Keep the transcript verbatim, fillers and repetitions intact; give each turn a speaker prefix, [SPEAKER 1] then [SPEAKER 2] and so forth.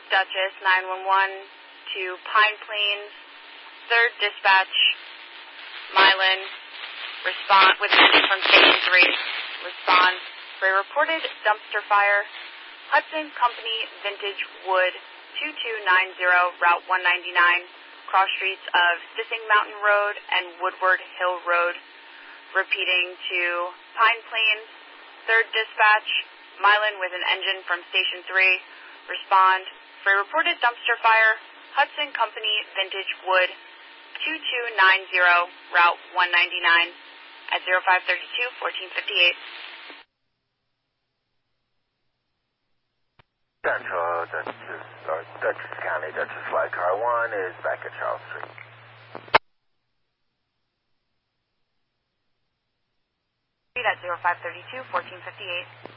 [SPEAKER 1] Dutchess nine one one to Pine Plains, third Dispatch, Milan, respond with from Station three, respond for a reported dumpster fire, Hudson Company Vintage Wood, two two nine zero, Route one ninety-nine, cross streets of Sissing Mountain Road and Woodward Hill Road. Repeating to Pine Plains, third Dispatch, Milan with an engine from Station three, respond for a reported dumpster fire, Hudson Company Vintage Wood, two two nine zero, Route one ninety-nine, at zero five thirty-two, fourteen fifty-eight.
[SPEAKER 2] Central, Dutchess, or Dutchess County, Dutchess Flight Car one is back at Charles Street.
[SPEAKER 1] At zero five thirty-two, fourteen fifty-eight.